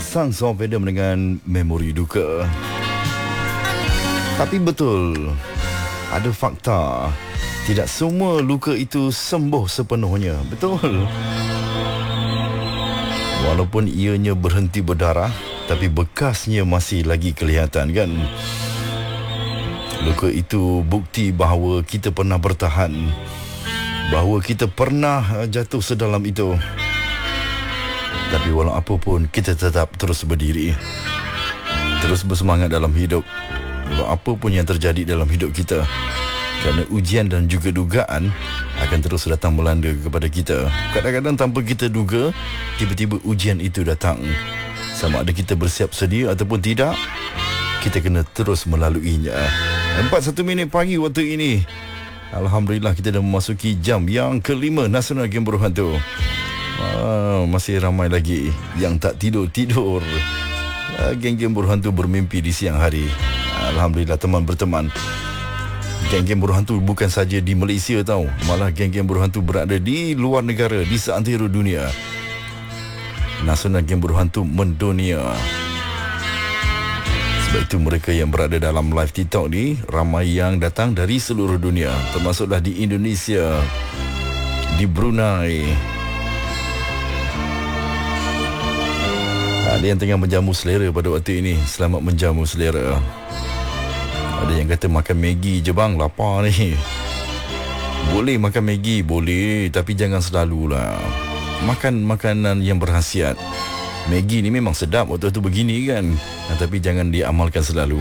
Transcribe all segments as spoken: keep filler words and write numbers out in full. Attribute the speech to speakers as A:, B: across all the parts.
A: Sang of Adam dengan Memori Duka. Tapi betul, ada fakta, tidak semua luka itu sembuh sepenuhnya. Betul. Walaupun ianya berhenti berdarah, tapi bekasnya masih lagi kelihatan, kan? Luka itu bukti bahawa kita pernah bertahan, bahawa kita pernah jatuh sedalam itu. Tapi walau apa pun, kita tetap terus berdiri, terus bersemangat dalam hidup, walau apa pun yang terjadi dalam hidup kita. Kerana ujian dan juga dugaan akan terus datang melanda kepada kita. Kadang-kadang tanpa kita duga, tiba-tiba ujian itu datang. Sama ada kita bersiap sedia ataupun tidak, kita kena terus melaluinya. Empat satu minit pagi waktu ini. Alhamdulillah, kita dah memasuki jam yang kelima Nasional Game Berhantu. Ah, masih ramai lagi yang tak tidur-tidur. Ah, geng-geng berhantu bermimpi di siang hari. Alhamdulillah, teman berteman. Geng-geng berhantu bukan saja di Malaysia tau, malah geng-geng berhantu berada di luar negara, di seantero dunia. Nasional Game Berhantu mendunia. Sebab itu mereka yang berada dalam live TikTok ni ramai yang datang dari seluruh dunia, termasuklah di Indonesia, di Brunei. Ada yang tengah menjamu selera pada waktu ini. Selamat menjamu selera. Ada yang kata makan Maggi je bang, lapar ni. Boleh makan Maggi, boleh, tapi jangan selalulah. Makan makanan yang berkhasiat. Maggi ni memang sedap waktu tu begini kan, tapi jangan diamalkan selalu.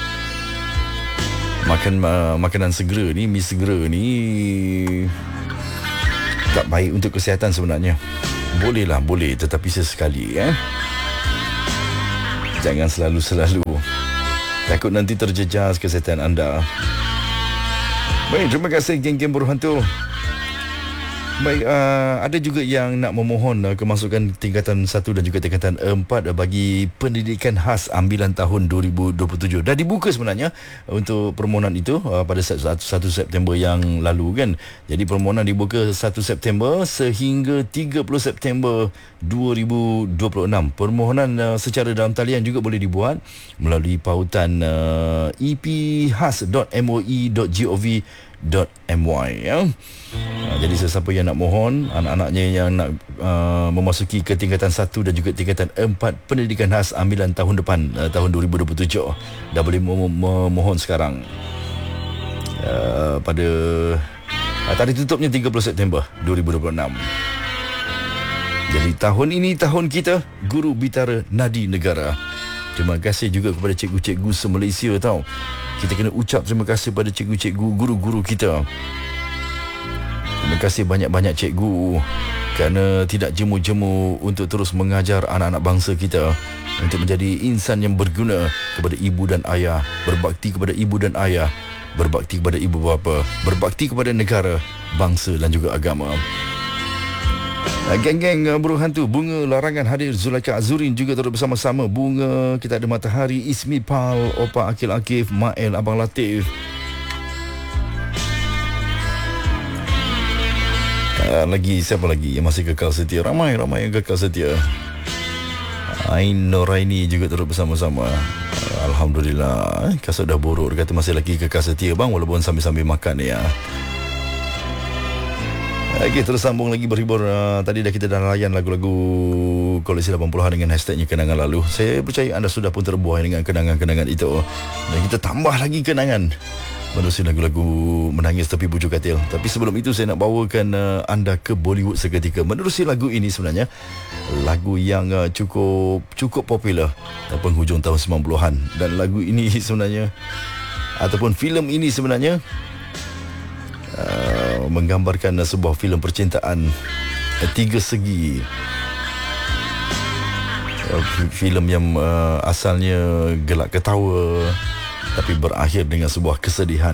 A: Makan uh, makanan segera ni, mi segera ni tak baik untuk kesihatan sebenarnya. Bolehlah, boleh, tetapi sesekali eh. Jangan selalu-selalu. Takut nanti terjejas kesihatan anda. Baik, terima kasih geng-geng berhantu. Baik, uh, ada juga yang nak memohon uh, kemasukan tingkatan satu dan juga tingkatan empat bagi pendidikan khas ambilan tahun dua ribu dua puluh tujuh. Dah dibuka sebenarnya untuk permohonan itu uh, pada satu September yang lalu kan. Jadi permohonan dibuka satu September sehingga tiga puluh September dua ribu dua puluh enam. Permohonan uh, secara dalam talian juga boleh dibuat melalui pautan uh, e p has dot m o e dot gov dot my ya. Uh, jadi sesiapa yang nak mohon, anak-anaknya yang nak uh, memasuki ke tingkatan satu dan juga tingkatan empat pendidikan khas ambilan tahun depan, uh, tahun dua ribu dua puluh tujuh, dah boleh memohon sekarang. Uh, pada uh, tarikh tutupnya tiga puluh September dua ribu dua puluh enam. Jadi tahun ini tahun kita, Guru Bitara Nadi Negara. Terima kasih juga kepada cikgu-cikgu se-Malaysia tau. Kita kena ucap terima kasih pada cikgu-cikgu, guru-guru kita. Terima kasih banyak-banyak cikgu kerana tidak jemu-jemu untuk terus mengajar anak-anak bangsa kita untuk menjadi insan yang berguna kepada ibu dan ayah, berbakti kepada ibu dan ayah, berbakti kepada ibu bapa, berbakti kepada negara, bangsa dan juga agama. Geng-geng berhantu, Bunga Larangan hadir, Zulaika Azurin juga turut bersama-sama. Bunga, kita ada Matahari, Ismi Pal, Opa Akil Akif, Mael, Abang Latif. Uh, lagi siapa lagi yang masih kekal setia? Ramai-ramai yang kekal setia. Ain Noraini juga turut bersama-sama. Uh, Alhamdulillah. Kasut dah borok, dia kata masih lagi kekal setia bang, walaupun sambil-sambil makan ya. Okey, terus sambung lagi berhibur. Uh, tadi dah kita dah layan lagu-lagu koleksi lapan puluhan dengan hashtagnya kenangan lalu. Saya percaya anda sudah pun terbuai dengan kenangan-kenangan itu. Dan kita tambah lagi kenangan menerusi lagu-lagu menangis tepi bujur katil. Tapi sebelum itu saya nak bawakan uh, anda ke Bollywood seketika. Menerusi lagu ini sebenarnya lagu yang uh, cukup cukup popular pada penghujung tahun sembilan puluhan. Dan lagu ini sebenarnya ataupun filem ini sebenarnya Uh, menggambarkan uh, sebuah filem percintaan uh, tiga segi. Uh, filem yang uh, asalnya gelak ketawa tapi berakhir dengan sebuah kesedihan.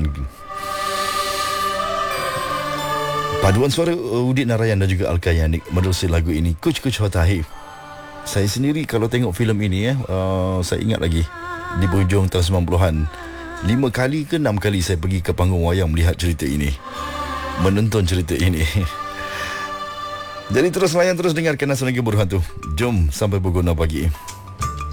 A: Paduan suara uh, Udit Narayan dan juga Al-Kayanik menerusi lagu ini, Kuch Kuch Hota Hai. Saya sendiri kalau tengok filem ini eh, uh, saya ingat lagi di penghujung tahun sembilan puluhan, lima kali ke enam kali saya pergi ke panggung wayang melihat cerita ini, menonton cerita ini. Jadi terus layan, terus dengarkan Nasional Game Berhantu. Jom sampai pukul enam pagi.